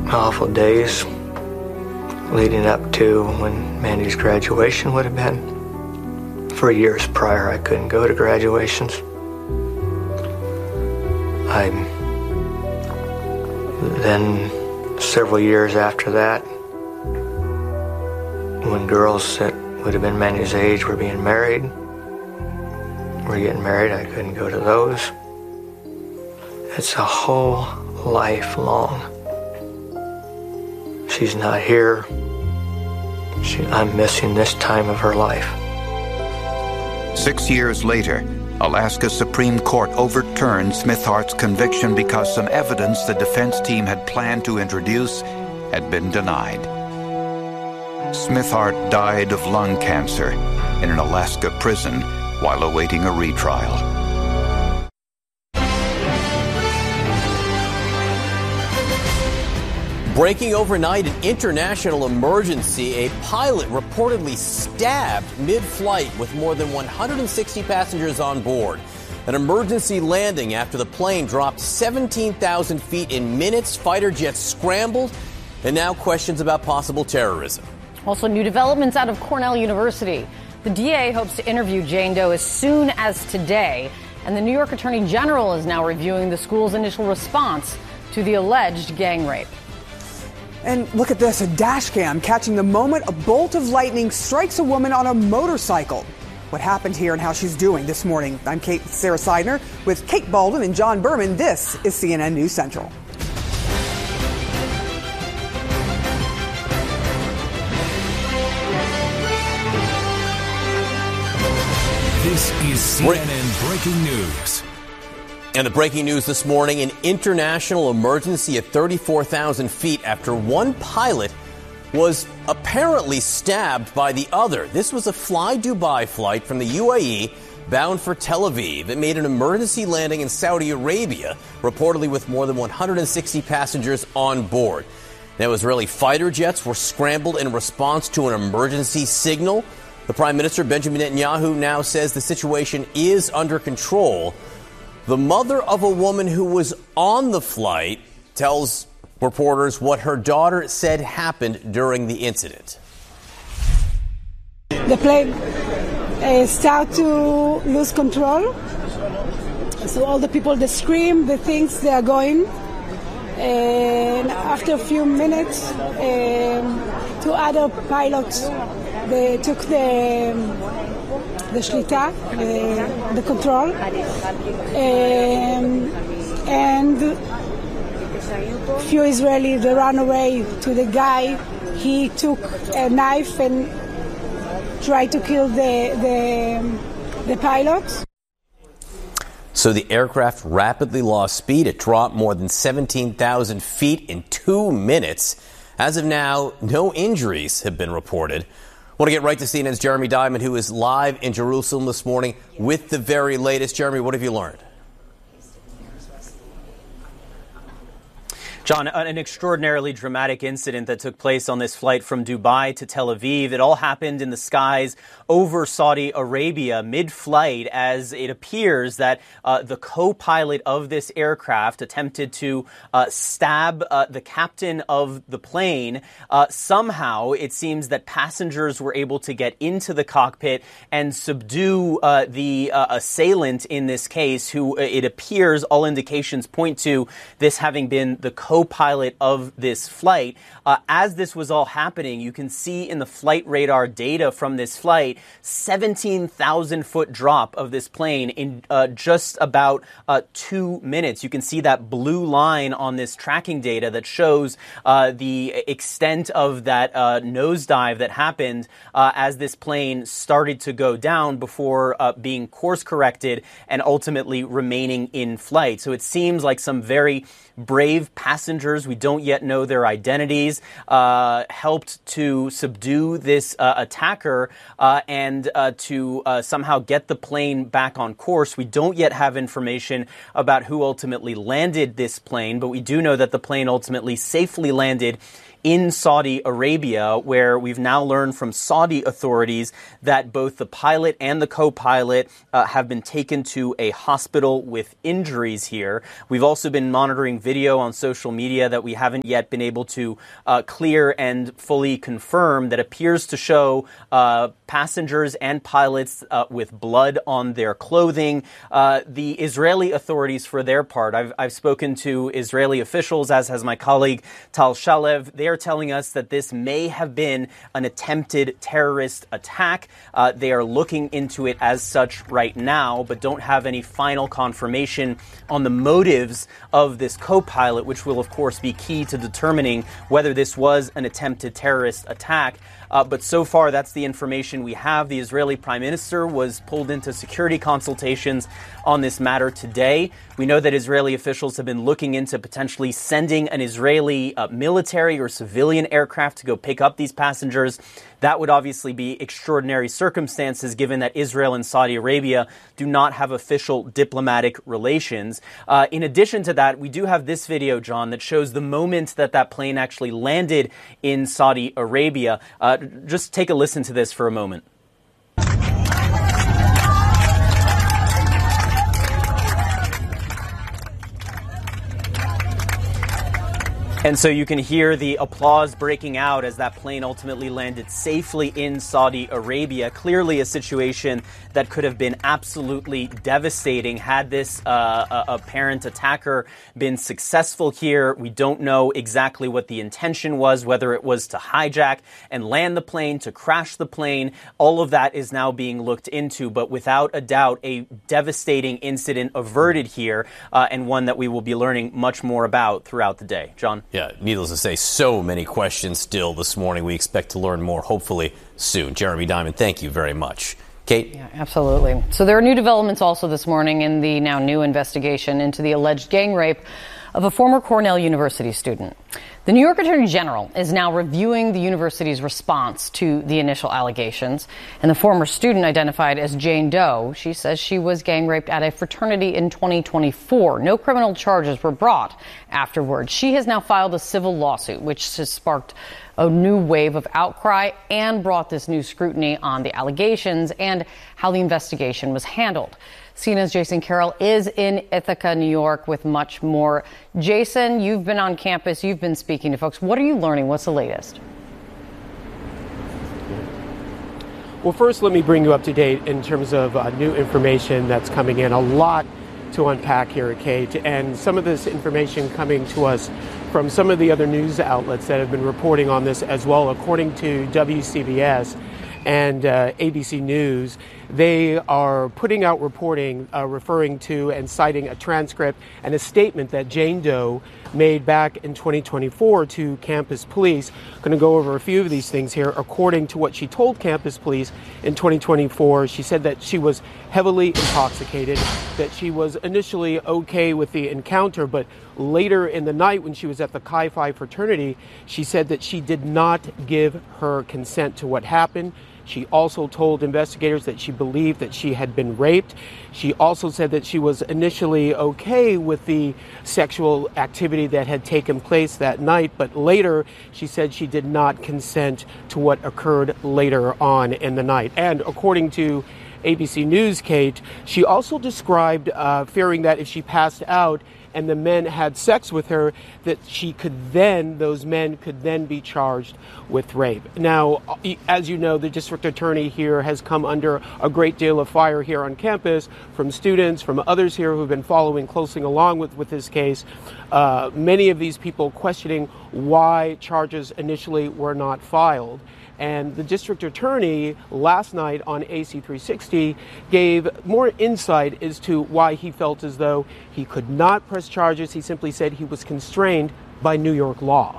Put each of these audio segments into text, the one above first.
awful days leading up to when Mandy's graduation would have been. For years prior, I couldn't go to graduations. Then several years after that, when girls that would have been Mandy's age were getting married, I couldn't go to those. It's a whole life long. She's not here. I'm missing this time of her life. 6 years later, Alaska Supreme Court overturned Smithart's conviction because some evidence the defense team had planned to introduce had been denied. Smithart died of lung cancer in an Alaska prison while awaiting a retrial. Breaking overnight, an international emergency. A pilot reportedly stabbed mid-flight with more than 160 passengers on board. An emergency landing after the plane dropped 17,000 feet in minutes. Fighter jets scrambled, and now questions about possible terrorism. Also, new developments out of Cornell University. The DA hopes to interview Jane Doe as soon as today, and the New York Attorney General is now reviewing the school's initial response to the alleged gang rape. And look at this, a dash cam catching the moment a bolt of lightning strikes a woman on a motorcycle. What happened here and how she's doing this morning. I'm Sarah Seidner with Kate Baldwin and John Berman. This is CNN News Central. This is CNN Breaking News. And the breaking news this morning, an international emergency at 34,000 feet after one pilot was apparently stabbed by the other. This was a Fly Dubai flight from the UAE bound for Tel Aviv. It made an emergency landing in Saudi Arabia, reportedly with more than 160 passengers on board. Now, Israeli fighter jets were scrambled in response to an emergency signal. The Prime Minister, Benjamin Netanyahu, now says the situation is under control. The mother of a woman who was on the flight tells reporters what her daughter said happened during the incident. The plane started to lose control. So all the people, they scream, they think they are going. And after a few minutes, two other pilots, they took the shlita, the control, and few Israelis, they ran away to the guy. He took a knife and tried to kill the pilot. So the aircraft rapidly lost speed. It dropped more than 17,000 feet in 2 minutes. As of now, no injuries have been reported. I want to get right to CNN's Jeremy Diamond, who is live in Jerusalem this morning with the very latest. Jeremy, what have you learned? John, an extraordinarily dramatic incident that took place on this flight from Dubai to Tel Aviv. It all happened in the skies over Saudi Arabia mid-flight, as it appears that the co-pilot of this aircraft attempted to stab the captain of the plane. Somehow, it seems that passengers were able to get into the cockpit and subdue the assailant in this case, who it appears all indications point to this having been the co-pilot of this flight. As this was all happening, you can see in the flight radar data from this flight, 17,000 foot drop of this plane in just about 2 minutes. You can see that blue line on this tracking data that shows the extent of that nosedive that happened as this plane started to go down before being course corrected and ultimately remaining in flight. So it seems like some very brave passengers, we don't yet know their identities, helped to subdue this attacker and to somehow get the plane back on course. We don't yet have information about who ultimately landed this plane, but we do know that the plane ultimately safely landed in Saudi Arabia, where we've now learned from Saudi authorities that both the pilot and the co-pilot have been taken to a hospital with injuries here. We've also been monitoring video on social media that we haven't yet been able to clear and fully confirm that appears to show passengers and pilots with blood on their clothing. The Israeli authorities, for their part, I've spoken to Israeli officials, as has my colleague Tal Shalev. They are telling us that this may have been an attempted terrorist attack. They are looking into it as such right now, but don't have any final confirmation on the motives of this co-pilot, which will, of course, be key to determining whether this was an attempted terrorist attack. But so far, that's the information we have. The Israeli Prime Minister was pulled into security consultations on this matter today. We know that Israeli officials have been looking into potentially sending an Israeli military or civilian aircraft to go pick up these passengers. That would obviously be extraordinary circumstances, given that Israel and Saudi Arabia do not have official diplomatic relations. In addition to that, we do have this video, John, that shows the moment that plane actually landed in Saudi Arabia. Just take a listen to this for a moment. And so you can hear the applause breaking out as that plane ultimately landed safely in Saudi Arabia. Clearly a situation that could have been absolutely devastating had this apparent attacker been successful here. We don't know exactly what the intention was, whether it was to hijack and land the plane, to crash the plane. All of that is now being looked into, but without a doubt, a devastating incident averted here, and one that we will be learning much more about throughout the day. John? Yeah, needless to say, so many questions still this morning. We expect to learn more, hopefully, soon. Jeremy Diamond, thank you very much. Kate? Yeah, absolutely. So there are new developments also this morning in the now new investigation into the alleged gang rape of a former Cornell University student. The New York Attorney General is now reviewing the university's response to the initial allegations. And the former student, identified as Jane Doe, she says she was gang raped at a fraternity in 2024. No criminal charges were brought afterwards. She has now filed a civil lawsuit, which has sparked a new wave of outcry and brought this new scrutiny on the allegations and how the investigation was handled. CNN's Jason Carroll is in Ithaca, New York, with much more. Jason, you've been on campus. You've been speaking to folks. What are you learning? What's the latest? Well, first, let me bring you up to date in terms of new information that's coming in. A lot to unpack here, Kate, and some of this information coming to us from some of the other news outlets that have been reporting on this as well. According to WCBS and ABC News, they are putting out reporting referring to and citing a transcript and a statement that Jane Doe made back in 2024 to campus police. Going to go over a few of these things here. According to what she told campus police in 2024, she said that she was heavily intoxicated, that she was initially okay with the encounter, but later in the night when she was at the Chi Phi fraternity, she said that she did not give her consent to what happened. She also told investigators that she believed that she had been raped. She also said that she was initially okay with the sexual activity that had taken place that night, but later she said she did not consent to what occurred later on in the night. And according to ABC News, Kate, she also described fearing that if she passed out and the men had sex with her, that those men could then be charged with rape. Now, as you know, the district attorney here has come under a great deal of fire here on campus from students, from others here who've been following closely along with this case. Many of these people questioning why charges initially were not filed. And the district attorney last night on AC360 gave more insight as to why he felt as though he could not press charges. He simply said he was constrained by New York law.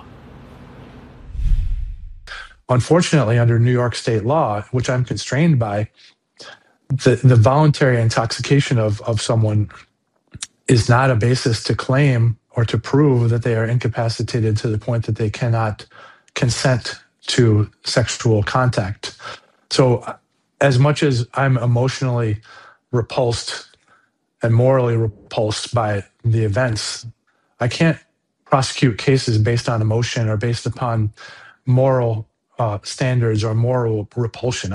Unfortunately, under New York state law, which I'm constrained by, the voluntary intoxication of someone is not a basis to claim or to prove that they are incapacitated to the point that they cannot consent to sexual contact. So as much as I'm emotionally repulsed and morally repulsed by the events, I can't prosecute cases based on emotion or based upon moral standards or moral repulsion.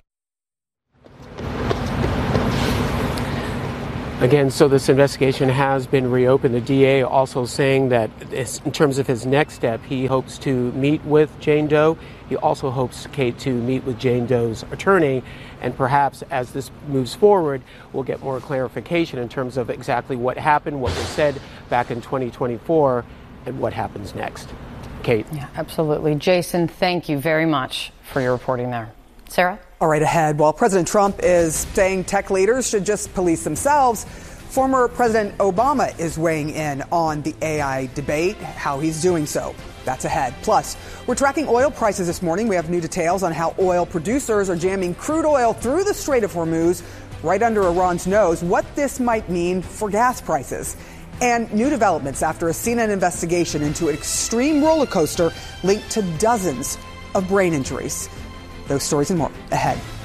Again, so this investigation has been reopened. The DA also saying that in terms of his next step, he hopes to meet with Jane Doe. He also hopes, Kate, to meet with Jane Doe's attorney. And perhaps as this moves forward, we'll get more clarification in terms of exactly what happened, what was said back in 2024, and what happens next. Kate. Yeah, absolutely. Jason, thank you very much for your reporting there. Sarah? All right, ahead. While President Trump is saying tech leaders should just police themselves, former President Obama is weighing in on the AI debate, how he's doing so. That's ahead. Plus, we're tracking oil prices this morning. We have new details on how oil producers are jamming crude oil through the Strait of Hormuz, right under Iran's nose, what this might mean for gas prices. And new developments after a CNN investigation into an extreme roller coaster linked to dozens of brain injuries. Those stories and more ahead.